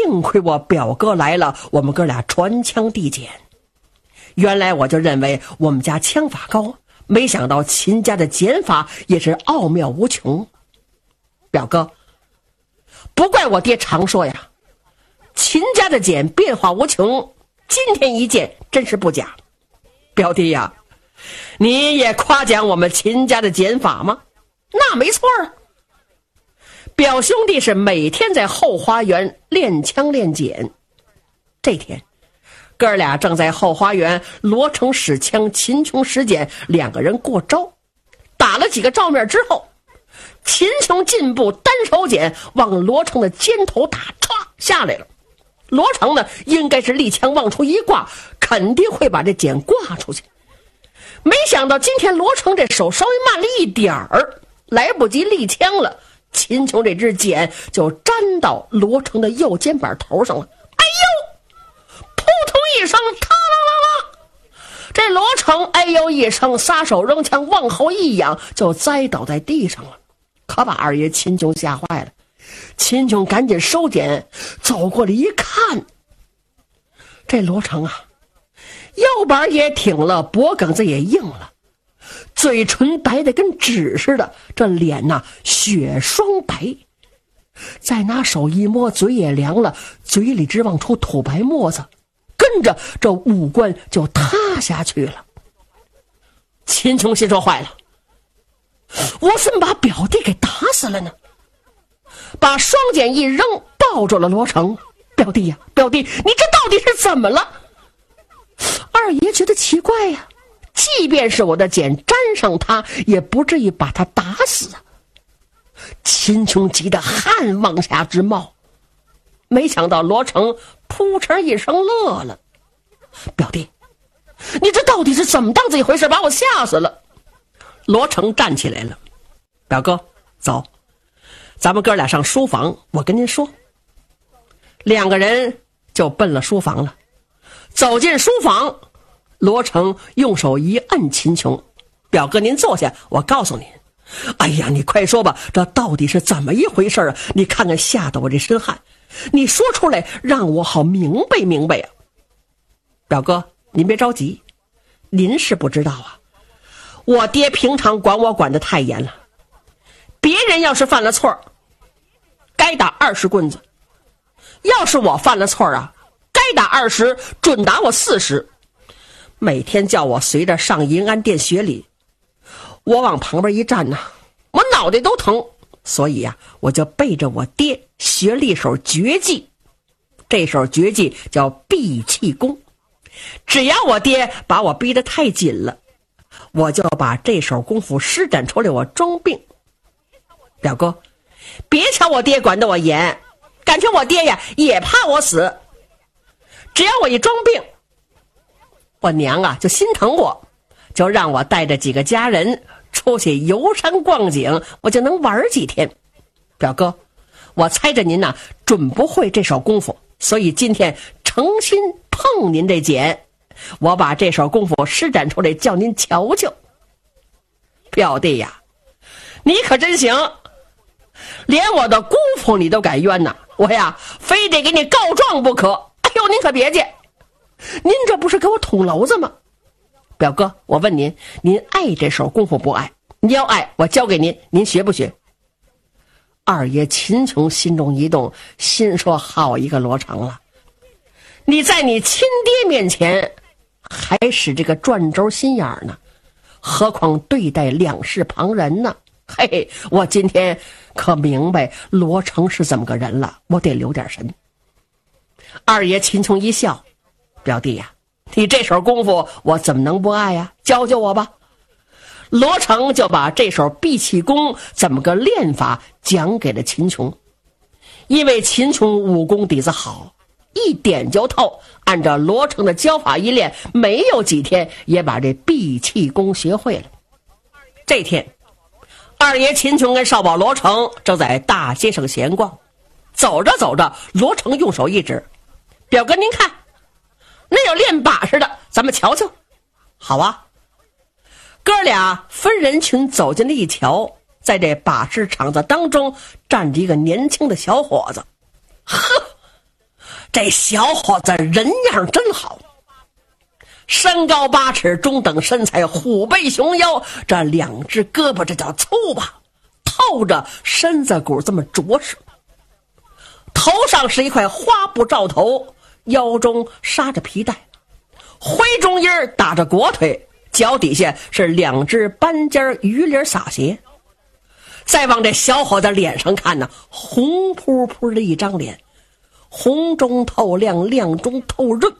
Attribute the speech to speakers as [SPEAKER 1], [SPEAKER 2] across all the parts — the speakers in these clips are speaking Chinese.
[SPEAKER 1] 幸亏我表哥来了，我们哥俩传枪递减。原来我就认为我们家枪法高，没想到秦家的剪法也是奥妙无穷。表哥，不怪我爹常说呀，秦家的剪变化无穷，今天一见真是不假。表弟呀，你也夸奖我们秦家的剪法吗？那没错啊。表兄弟是每天在后花园练枪练剪。这天哥俩正在后花园，罗成使枪，秦琼使剪，两个人过招。打了几个照面之后，秦琼进步单手剪，往罗成的肩头打，唰下来了。罗成呢，应该是立枪往出一挂，肯定会把这剪挂出去。没想到今天罗成这手稍微慢了一点儿，来不及立枪了，秦琼这支剪就粘到罗成的右肩膀头上了。哎呦！扑通一声，啪啦啦啦！这罗成哎呦一声，撒手扔枪，往后一仰，就栽倒在地上了，可把二爷秦琼吓坏了。秦琼赶紧收剪，走过来一看，这罗成啊，腰板也挺了，脖梗子也硬了，嘴唇白的跟纸似的，这脸呐雪霜白，再拿手一摸，嘴也凉了，嘴里直往出吐白沫子，跟着这五官就塌下去了。秦琼心说坏了，我怎么把表弟给打死了呢？把双剪一扔，抱住了罗成。表弟呀，表弟，你这到底是怎么了？二爷觉得奇怪呀，即便是我的剪沾上他，也不至于把他打死啊。秦琼急得汗往下直冒，没想到罗成扑哧一声乐了。表弟，你这到底是怎么当子一回事，把我吓死了。罗成站起来了，表哥，走，咱们哥俩上书房，我跟您说。两个人就奔了书房了。走进书房，罗成用手一摁秦琼，表哥您坐下，我告诉您。哎呀，你快说吧，这到底是怎么一回事啊？你看看吓得我这身汗，你说出来让我好明白明白啊。表哥您别着急，您是不知道啊，我爹平常管我管得太严了，别人要是犯了错该打20棍子，要是我犯了错啊，该打20，准打我40。每天叫我随着上银安殿学礼，我往旁边一站呐，我脑袋都疼。所以呀，我就背着我爹学了一手绝技，这手绝技叫闭气功。只要我爹把我逼得太紧了，我就把这手功夫施展出来，我装病。表哥，别瞧我爹管得我严，感情我爹呀也怕我死。只要我一装病，我娘啊就心疼我，就让我带着几个家人出去游山逛景，我就能玩几天。表哥，我猜着您呐准不会这手功夫，所以今天诚心碰您这剪，我把这手功夫施展出来，叫您瞧瞧。表弟呀，你可真行，连我的姑父你都敢冤呐！我呀非得给你告状不可。哎呦，您可别介，您这不是给我捅娄子吗？表哥，我问您，您爱这手功夫不爱？你要爱，我教给您，您学不学？二爷秦琼心中一动，心说好一个罗成了，你在你亲爹面前还使这个转轴心眼呢，何况对待两世旁人呢？嘿嘿，我今天可明白罗成是怎么个人了，我得留点神。二爷秦琼一笑，表弟呀，你这手功夫我怎么能不爱呀？教教我吧。罗成就把这手闭气功怎么个练法讲给了秦琼。因为秦琼武功底子好，一点就透，按照罗成的教法一练，没有几天也把这闭气功学会了。这天二爷秦琼跟少保罗成正在大街上闲逛，走着走着，罗成用手一指，表哥您看，那有练把式的，咱们瞧瞧。好啊。哥俩分人群走进了一瞧，在这把式场子当中站着一个年轻的小伙子。呵， 这小伙子人样真好，身高8尺，中等身材，虎背熊腰，这2只胳膊这叫粗吧，透着身子骨这么着实。头上是一块花布罩头，腰中纱着皮带，灰中衣打着裹腿，脚底下是2只斑尖鱼鳞洒鞋。再往这小伙子脸上看呢，红扑扑的一张脸，红中透亮，亮中透润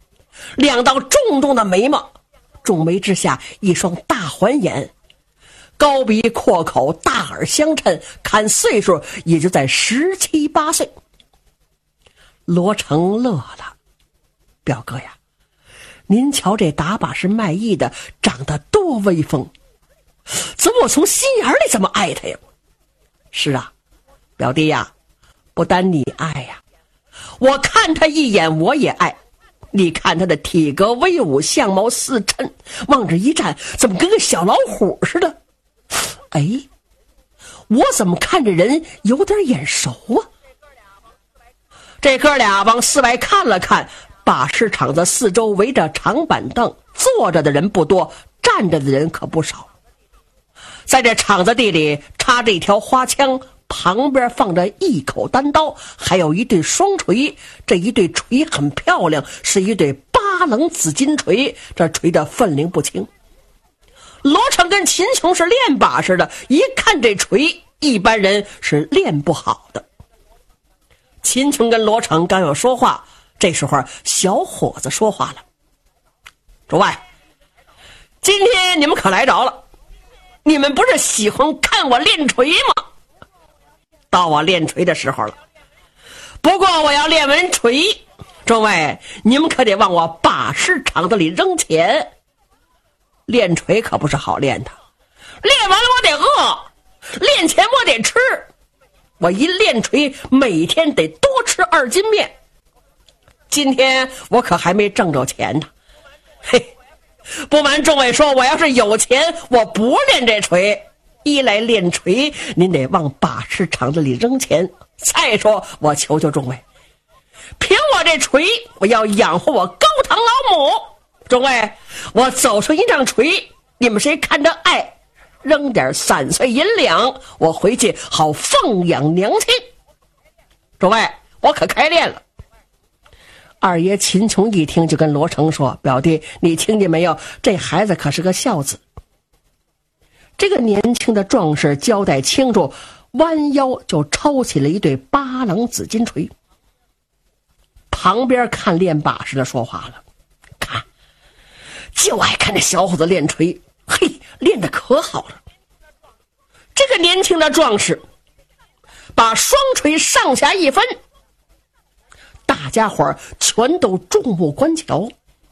[SPEAKER 1] ，2道重重的眉毛，重眉之下一双大环眼，高鼻阔口，大耳相衬，看岁数也就在17、18岁。罗成乐了，表哥呀，您瞧这打把式卖艺的长得多威风，怎么我从心眼里这么爱他呀？是啊，表弟呀，不单你爱呀，我看他一眼我也爱。你看他的体格威武，相貌似衬，往这一站怎么跟个小老虎似的？哎，我怎么看这人有点眼熟啊？这哥俩往寺外看了看，把式场子四周围着长板凳，坐着的人不多，站着的人可不少。在这场子地里插着一条花枪，旁边放着一口单刀，还有一对双锤。这一对锤很漂亮，是一对8棱紫金锤，这锤的分量不轻。罗成跟秦琼是练把式的，一看这锤，一般人是练不好的。秦琼跟罗成刚要说话，这时候小伙子说话了：诸位，今天你们可来着了，你们不是喜欢看我练锤吗？到我练锤的时候了，不过我要练完锤，诸位你们可得往我把式场子里扔钱。练锤可不是好练的，练完了我得饿，练前我得吃，我一练锤每天得多吃2斤面。今天我可还没挣着钱呢。嘿，不瞒众位说，我要是有钱我不练这锤，一来练锤您得往把式场子里扔钱，再说我求求众位，凭我这锤我要养活我高堂老母。众位，我走出一张锤，你们谁看着爱，扔点3岁银两，我回去好奉养娘亲。诸位，我可开练了。二爷秦琼一听就跟罗成说：表弟，你听见没有，这孩子可是个孝子。这个年轻的壮士交代清楚，弯腰就抄起了一对8棱紫金锤。旁边看练把式的说话了：看，就爱看这小伙子练锤，嘿，练得可好了。这个年轻的壮士把双锤上下一分，大家伙儿全都众目观瞧。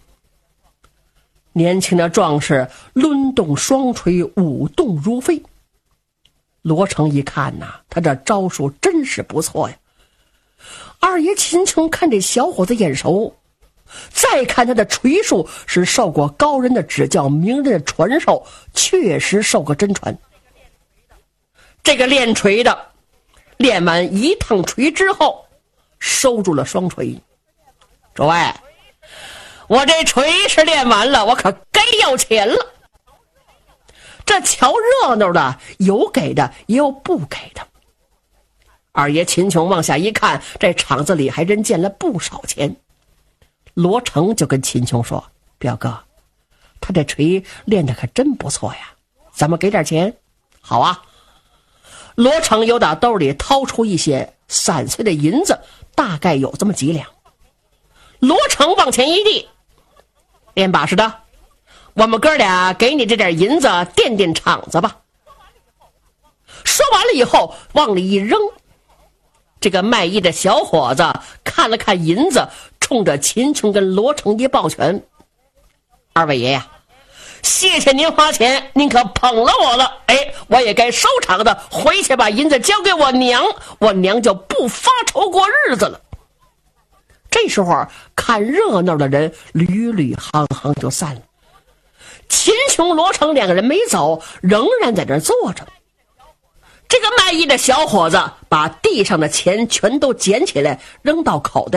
[SPEAKER 1] 年轻的壮士抡动双锤，舞动如飞。罗成一看呐，他这招数真是不错呀。二爷秦琼看这小伙子眼熟，再看他的锤术是受过高人的指教，名人的传授，确实受过真传。这个练锤的练完一趟锤之后，收住了双锤。诸位，我这锤是练完了，我可该要钱了。这瞧热闹的有给的，也有不给的。二爷秦琼往下一看，这场子里还真见了不少钱。罗成就跟秦琼说：表哥，他这锤练得可真不错呀，咱们给点钱。好啊。罗成又打兜里掏出一些散碎的银子，大概有这么几两。罗成往前一递：练把式的，我们哥俩给你这点银子垫垫场子吧。说完了以后往里一扔。这个卖艺的小伙子看了看银子，冲着秦琼跟罗成一抱拳：二位爷呀，谢谢您花钱，您可捧了我了。哎，我也该收场的，回去把银子交给我娘，我娘就不发愁过日子了。这时候看热闹的人屡屡行行就散了。秦琼、罗成两个人没走，仍然在这坐着。这个卖艺的小伙子把地上的钱全都捡起来扔到口袋里，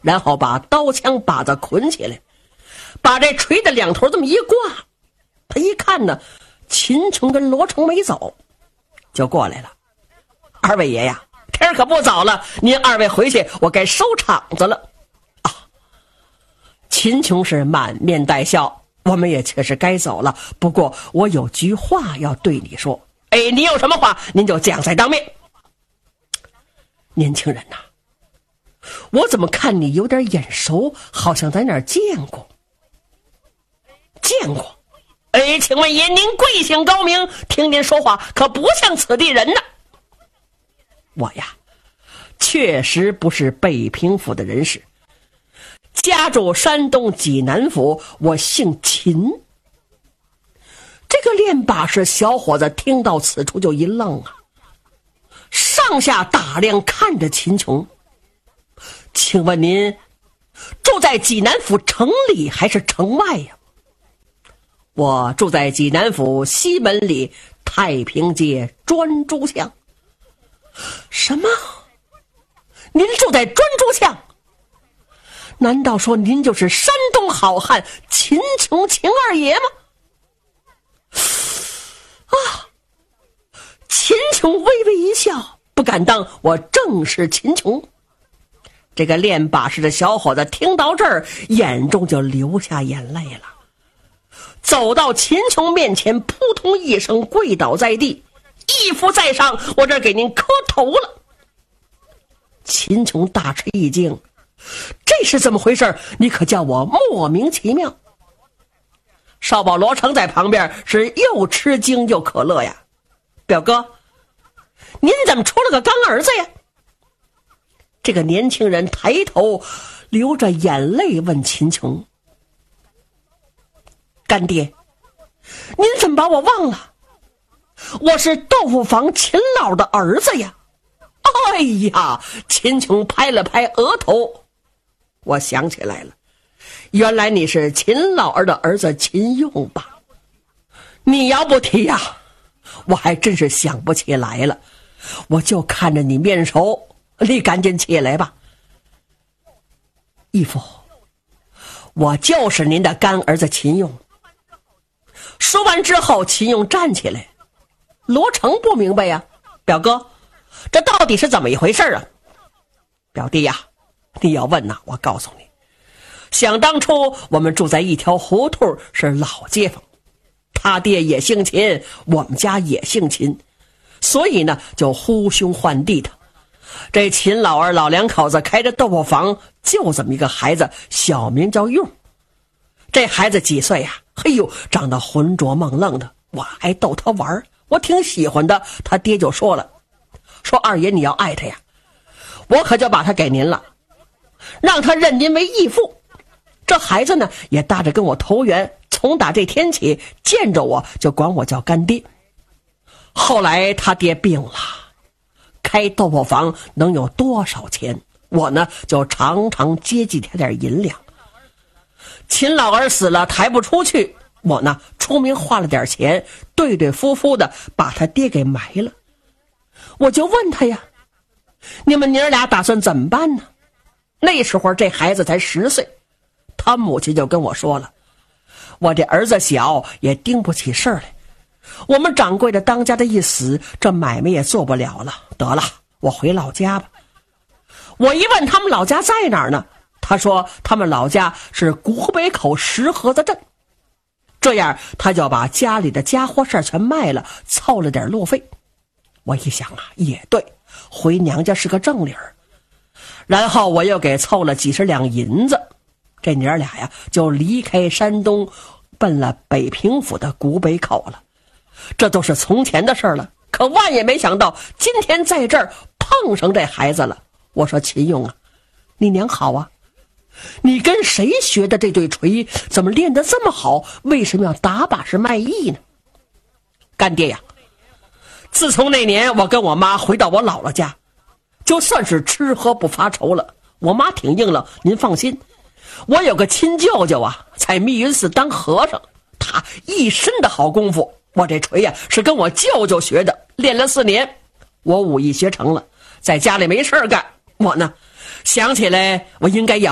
[SPEAKER 1] 然后把刀枪把子捆起来，把这锤的两头这么一挂。他一看呢，秦琼跟罗成没走，就过来了。二位爷呀，天可不早了，您二位回去，我该收场子了。啊，秦琼是满面带笑，我们也确实该走了，不过我有句话要对你说。哎，你有什么话您就讲在当面。年轻人呐，我怎么看你有点眼熟，好像在哪儿见过。见过？哎，请问爷您贵姓高明？听您说话可不像此地人呢。我呀，确实不是北平府的人士，家住山东济南府，我姓秦。这个练把式小伙子听到此处就一愣啊，上下打量看着秦琼。请问您住在济南府城里还是城外呀？我住在济南府西门里太平街专诸巷。什么？您住在专诸巷？难道说您就是山东好汉秦琼秦二爷吗？啊！秦琼微微一笑，不敢当，我正是秦琼。这个练把式的小伙子听到这儿，眼中就流下眼泪了，走到秦琼面前，扑通一声跪倒在地，义父在上，我这儿给您磕头了。秦琼大吃一惊，这是怎么回事？你可叫我莫名其妙。少保罗成在旁边是又吃惊又可乐呀。表哥，您怎么出了个干儿子呀？这个年轻人抬头流着眼泪问秦琼。干爹，您怎么把我忘了？我是豆腐房秦老的儿子呀。哎呀，秦琼拍了拍额头，我想起来了，原来你是秦老儿的儿子秦用吧？你要不提呀，我还真是想不起来了。我就看着你面熟，你赶紧起来吧。义父，我就是您的干儿子秦用。说完之后，秦用站起来。罗成不明白呀，表哥，这到底是怎么一回事啊？表弟呀，你要问呐，我告诉你，想当初我们住在一条胡同，是老街坊，他爹也姓秦，我们家也姓秦，所以呢就呼兄唤弟的。这秦老二老两口子开着豆腐房，就这么一个孩子，小名叫用。这孩子几岁呀？嘿呦，长得浑浊梦愣的，我还逗他玩，我挺喜欢的。他爹就说了，说二爷你要爱他呀，我可就把他给您了，让他认您为义父。这孩子呢也搭着跟我投缘，从打这天起见着我就管我叫干爹。后来他爹病了，开豆腐房能有多少钱，我呢就常常接济他点银两。秦老儿死了抬不出去，我呢出名花了点钱，对对夫妇的把他爹给埋了。我就问他呀，你们娘俩打算怎么办呢？那时候这孩子才10岁，他母亲就跟我说了，我这儿子小也盯不起事儿来，我们掌柜的当家的一死，这买卖也做不了了，得了，我回老家吧。我一问他们老家在哪儿呢，他说他们老家是古北口石河子镇。这样他就把家里的家伙事全卖了，凑了点路费。我一想啊，也对，回娘家是个正理儿。然后我又给凑了几十两银子，这娘俩呀就离开山东，奔了北平府的古北口了。这都是从前的事了，可万也没想到今天在这儿碰上这孩子了。我说秦用啊，你娘好啊，你跟谁学的这对锤？怎么练得这么好？为什么要打把式卖艺呢？干爹呀，自从那年我跟我妈回到我姥姥家，就算是吃喝不发愁了。我妈挺硬朗，您放心，我有个亲舅舅啊，在密云寺当和尚，他一身的好功夫。我这锤呀是跟我舅舅学的，练了4年，我武艺学成了，在家里没事干，我呢想起来我应该养